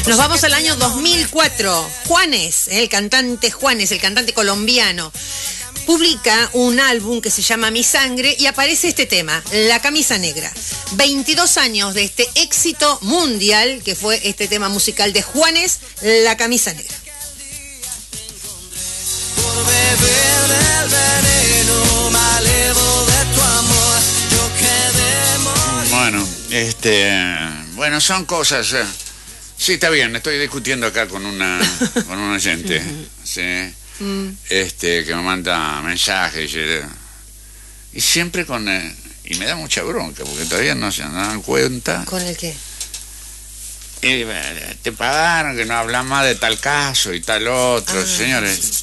Nos vamos al año 2004. Juanes, el cantante colombiano, publica un álbum que se llama Mi Sangre y aparece este tema, La Camisa Negra. 22 años de este éxito mundial que fue este tema musical de Juanes, La Camisa Negra. Por beber del veneno, me alevo de tu amor, yo quedé morir. Bueno, son cosas. Sí, está bien, estoy discutiendo acá con una oyente, ¿sí? Que me manda mensajes y siempre y me da mucha bronca porque todavía no se dan cuenta. ¿Con el qué? Te pagaron, que no hablas más de tal caso y tal otro. Señores,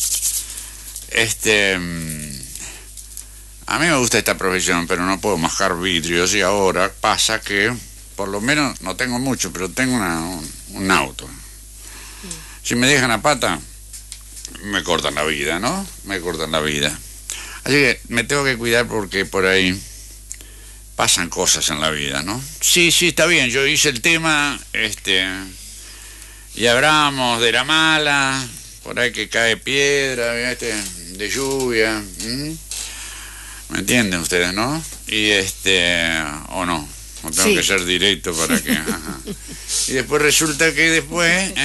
a mí me gusta esta profesión, pero no puedo mascar vidrios, y ahora pasa que por lo menos no tengo mucho, pero tengo un auto. Si me dejan a pata, me cortan la vida, ¿no? Me cortan la vida. Así que me tengo que cuidar porque por ahí pasan cosas en la vida, ¿no? Sí, está bien, yo hice el tema, y hablamos de la mala, por ahí que cae piedra, de lluvia, ¿me entienden ustedes, no? Y o no tengo que ser directo para que... Ajá. Y después resulta que después,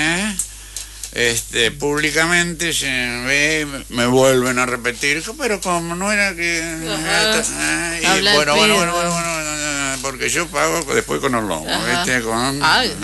públicamente se ve, me vuelven a repetir, pero como no era que... y bueno, porque yo pago después con los lomos, ¿viste? Con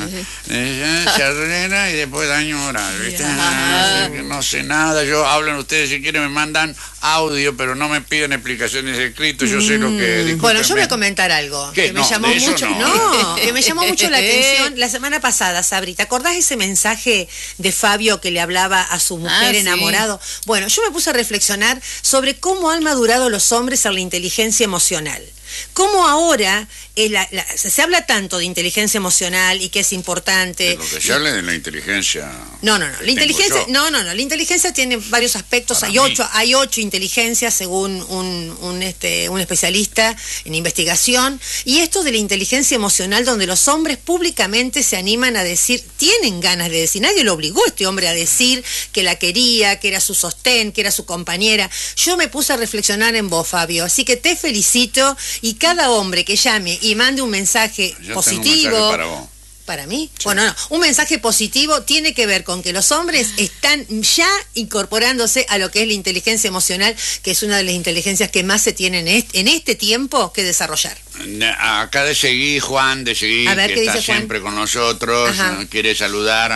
charrera y después daño moral, ¿viste? No sé nada, yo hablan ustedes, si quieren me mandan audio, pero no me piden explicaciones escritas, yo sé lo que... Bueno, yo voy a comentar algo que me llamó mucho, que me llamó mucho la atención la semana pasada, Sabri. ¿Te acordás ese mensaje de Fabio que le hablaba a su mujer enamorado? Bueno, yo me puse a reflexionar sobre cómo han madurado los hombres en la inteligencia emocional. Cómo ahora se habla tanto de inteligencia emocional y que es importante. De lo que se habla de la inteligencia. No. La inteligencia, la inteligencia tiene varios aspectos. Hay 8 inteligencias según un especialista en investigación. Y esto de la inteligencia emocional, donde los hombres públicamente se animan a decir, tienen ganas de decir. Nadie lo obligó a este hombre a decir que la quería, que era su sostén, que era su compañera. Yo me puse a reflexionar en vos, Fabio. Así que te felicito. Y cada hombre que llame y mande un mensaje positivo... Tengo un mensaje para vos. ¿Para mí? Sí. Bueno, no. Un mensaje positivo tiene que ver con que los hombres están ya incorporándose a lo que es la inteligencia emocional, que es una de las inteligencias que más se tienen en este tiempo que desarrollar. Acá de seguir, Juan, que está siempre con nosotros, quiere saludar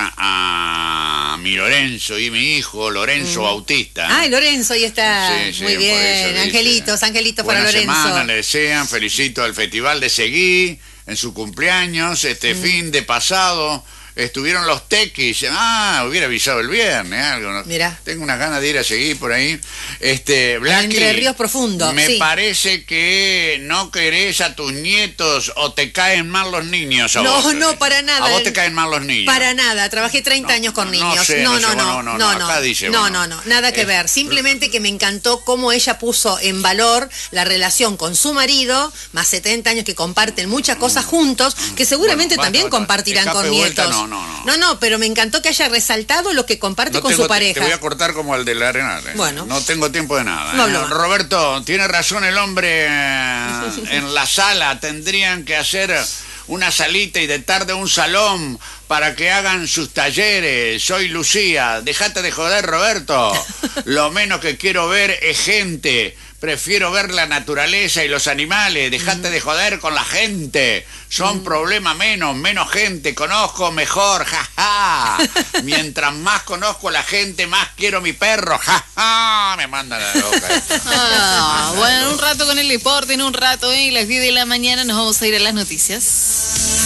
a mi Lorenzo y mi hijo, Lorenzo Bautista. Lorenzo, ahí está. Sí, muy bien. Angelitos para Lorenzo. Buena semana le desean, felicito al Festival de Seguí en su cumpleaños, fin de pasado. Estuvieron los tequis. Hubiera avisado el viernes, algo, ¿no? Mirá. Tengo unas ganas de ir a seguir por ahí. Blackie, Entre Ríos Profundo. Me parece que no querés a tus nietos o te caen mal los niños. No, para nada. ¿A vos te caen mal los niños? Para nada. Trabajé 30 años con niños. No. Acá dice, nada que ver. Simplemente que me encantó cómo ella puso en valor la relación con su marido, más 70 años que comparten muchas cosas juntos, que seguramente también compartirán con nietos. No, pero me encantó que haya resaltado lo que comparte con su pareja. Te voy a cortar como el del Arenal. Bueno. No tengo tiempo de nada. Roberto, tiene razón el hombre en la sala. Tendrían que hacer una salita y de tarde un salón para que hagan sus talleres. Soy Lucía. Déjate de joder, Roberto. Lo menos que quiero ver es gente. Prefiero ver la naturaleza y los animales. Dejate de joder con la gente. Son problema menos gente. Conozco mejor, jaja. Mientras más conozco a la gente, más quiero mi perro, jaja. Me manda la loca. Bueno, un rato con el deporte, en un rato, las 10 de la mañana nos vamos a ir a las noticias.